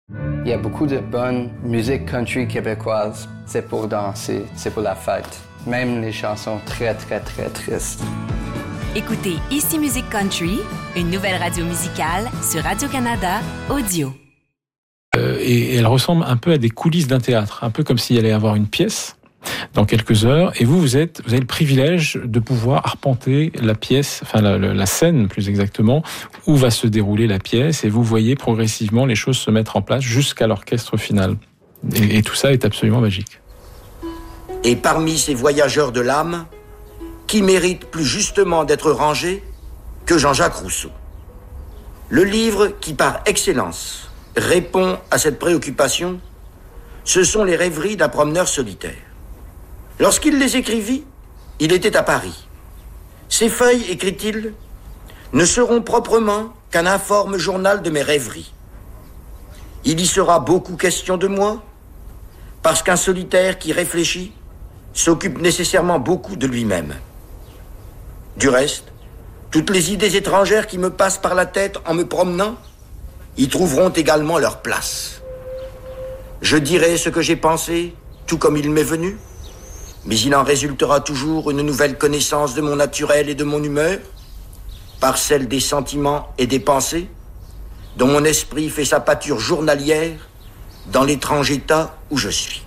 Il y a beaucoup de bonne musique country québécoise. C'est pour danser, c'est pour la fête. Même les chansons très, très, très tristes. Écoutez Ici Musique Country, une nouvelle radio musicale sur Radio-Canada Audio. Et elle ressemble un peu à des coulisses d'un théâtre, un peu comme s'il allait y avoir une pièce dans quelques heures, et vous avez le privilège de pouvoir arpenter la pièce, enfin la scène plus exactement, où va se dérouler la pièce, et vous voyez progressivement les choses se mettre en place jusqu'à l'orchestre final. Et tout ça est absolument magique. Et parmi ces voyageurs de l'âme, qui mérite plus justement d'être rangé que Jean-Jacques Rousseau? Le livre qui, par excellence, répond à cette préoccupation, ce sont les rêveries d'un promeneur solitaire. Lorsqu'il les écrivit, il était à Paris. Ces feuilles, écrit-il, ne seront proprement qu'un informe journal de mes rêveries. Il y sera beaucoup question de moi, parce qu'un solitaire qui réfléchit s'occupe nécessairement beaucoup de lui-même. Du reste, toutes les idées étrangères qui me passent par la tête en me promenant y trouveront également leur place. Je dirai ce que j'ai pensé, tout comme il m'est venu, mais il en résultera toujours une nouvelle connaissance de mon naturel et de mon humeur, par celle des sentiments et des pensées, dont mon esprit fait sa pâture journalière dans l'étrange état où je suis.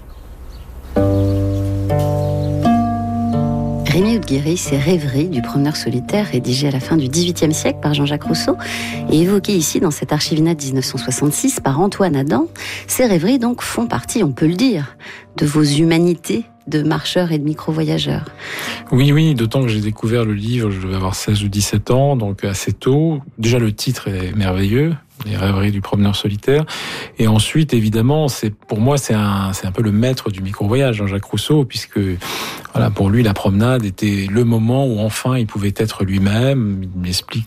Rémy Oudguirry, ses rêveries du promeneur solitaire, rédigées à la fin du XVIIIe siècle par Jean-Jacques Rousseau et évoquées ici dans cet archivinat de 1966 par Antoine Adam. Ces rêveries donc font partie, on peut le dire, de vos humanités de marcheurs et de micro-voyageurs. Oui, d'autant que j'ai découvert le livre, je devais avoir 16 ou 17 ans, donc assez tôt. Déjà, le titre est merveilleux, les rêveries du promeneur solitaire. Et ensuite, évidemment, pour moi, c'est un peu le maître du micro-voyage, Jean-Jacques Rousseau, puisque voilà, pour lui, la promenade était le moment où enfin il pouvait être lui-même. Il m'explique,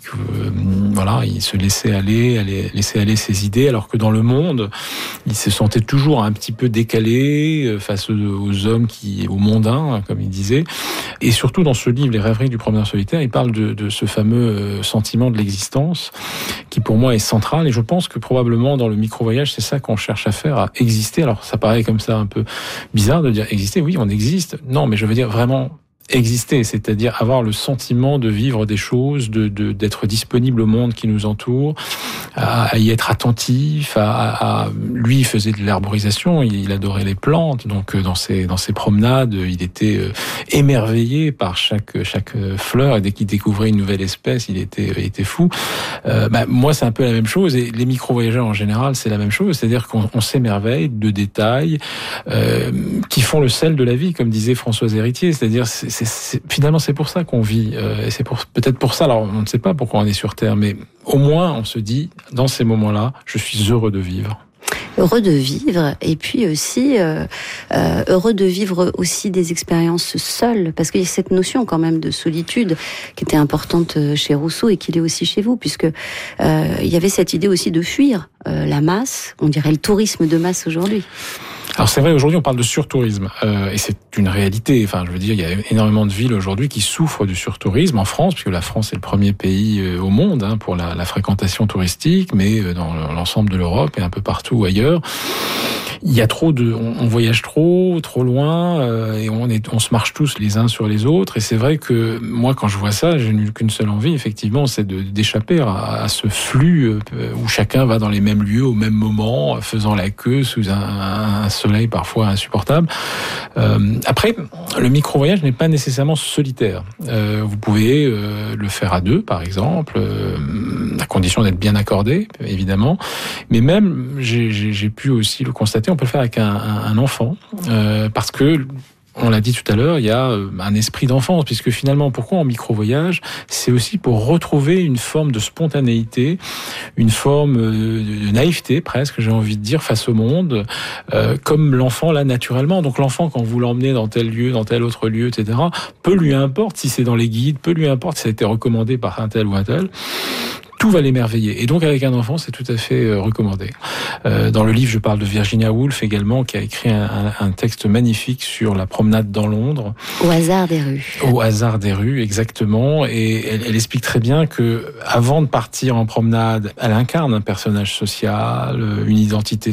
il se laissait laisser aller ses idées, alors que dans le monde, il se sentait toujours un petit peu décalé face aux hommes aux mondains, comme il disait. Et surtout dans ce livre, Les rêveries du promeneur solitaire, il parle de ce fameux sentiment de l'existence, qui pour moi est central. Et je pense que probablement dans le micro-voyage, c'est ça qu'on cherche à faire, à exister. Alors ça paraît comme ça un peu bizarre de dire exister. Oui, on existe. Non, mais je veux dire vraiment exister, c'est-à-dire avoir le sentiment de vivre des choses, d'être disponible au monde qui nous entoure, à y être attentif, lui, il faisait de l'arborisation, il adorait les plantes, donc dans ses promenades, il était émerveillé par chaque fleur, et dès qu'il découvrait une nouvelle espèce, il était fou. Moi, c'est un peu la même chose, et les micro-voyageurs en général, c'est la même chose, c'est-à-dire qu'on s'émerveille de détails qui font le sel de la vie, comme disait Françoise Héritier, c'est-à-dire finalement, c'est pour ça qu'on vit. Et c'est peut-être pour ça, alors on ne sait pas pourquoi on est sur Terre, mais au moins on se dit, dans ces moments-là, je suis heureux de vivre. Heureux de vivre, et puis aussi heureux de vivre aussi des expériences seules, parce qu'il y a cette notion quand même de solitude qui était importante chez Rousseau et qui l'est aussi chez vous, puisque il y avait cette idée aussi de fuir la masse, on dirait le tourisme de masse aujourd'hui. Alors c'est vrai, aujourd'hui on parle de surtourisme, et c'est une réalité. Enfin, je veux dire, il y a énormément de villes aujourd'hui qui souffrent du surtourisme en France, puisque la France est le premier pays au monde pour la fréquentation touristique, mais dans l'ensemble de l'Europe et un peu partout ailleurs. Il y a on voyage trop loin, et on se marche tous les uns sur les autres. Et c'est vrai que moi, quand je vois ça, je n'ai qu'une seule envie, effectivement, c'est d'échapper à ce flux où chacun va dans les mêmes lieux au même moment, faisant la queue sous un soleil parfois insupportable. Après, le micro-voyage n'est pas nécessairement solitaire. Vous pouvez le faire à deux, par exemple, à condition d'être bien accordé, évidemment. Mais même, j'ai pu aussi le constater, on peut le faire avec un enfant, parce que, on l'a dit tout à l'heure, il y a un esprit d'enfance, puisque finalement, pourquoi en micro-voyage? C'est aussi pour retrouver une forme de spontanéité, une forme de naïveté, presque, j'ai envie de dire, face au monde, comme l'enfant là naturellement. Donc l'enfant, quand vous l'emmenez dans tel lieu, dans tel autre lieu, etc., peu lui importe si c'est dans les guides, peu lui importe si ça a été recommandé par un tel ou un tel. Tout va l'émerveiller. Et donc, avec un enfant, c'est tout à fait recommandé. Dans le livre, je parle de Virginia Woolf également, qui a écrit un texte magnifique sur la promenade dans Londres. Au hasard des rues. Au hasard des rues, exactement. Et elle explique très bien que, avant de partir en promenade, elle incarne un personnage social, une identité